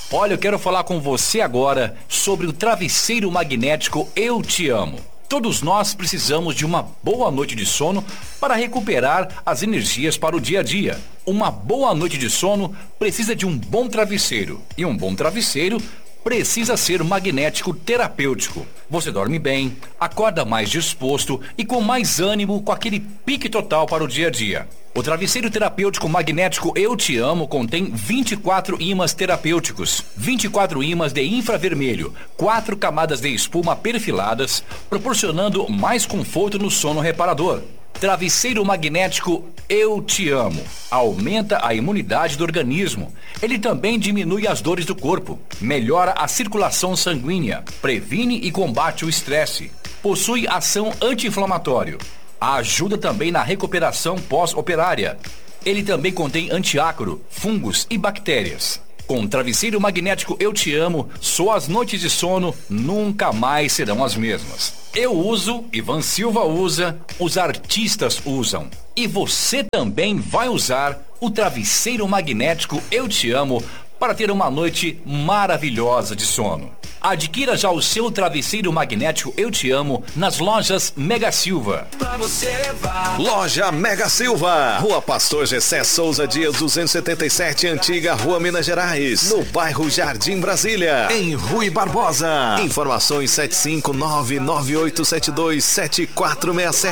Olha, eu quero falar com você agora sobre o travesseiro magnético Eu Te Amo. Todos nós precisamos de uma boa noite de sono para recuperar as energias para o dia a dia. Uma boa noite de sono precisa de um bom travesseiro. E um bom travesseiro precisa ser magnético terapêutico. Você dorme bem, acorda mais disposto e com mais ânimo, com aquele pique total para o dia a dia. O travesseiro terapêutico magnético Eu Te Amo contém 24 ímãs terapêuticos, 24 ímãs de infravermelho, 4 camadas de espuma perfiladas, proporcionando mais conforto no sono reparador. Travesseiro magnético Eu Te Amo aumenta a imunidade do organismo. Ele também diminui as dores do corpo, melhora a circulação sanguínea, previne e combate o estresse. Possui ação anti-inflamatório. Ajuda também na recuperação pós-operária. Ele também contém antiácaro, fungos e bactérias. Com o travesseiro magnético Eu Te Amo, suas noites de sono nunca mais serão as mesmas. Eu uso, Ivan Silva usa, os artistas usam. E você também vai usar o travesseiro magnético Eu Te Amo para ter uma noite maravilhosa de sono. Adquira já o seu travesseiro magnético Eu Te Amo nas lojas Mega Silva. Pra você levar. Loja Mega Silva, Rua Pastor Gessé Souza Dias 277, Antiga Rua Minas Gerais, no bairro Jardim Brasília, em Rui Barbosa. Informações 75998727467.